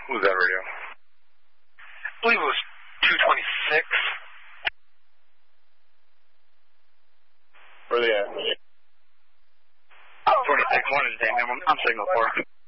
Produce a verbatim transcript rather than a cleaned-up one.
Who was that radio? I believe it was two twenty-six. Where are they at? twenty-six, one in Dayton. I'm, I'm signal four.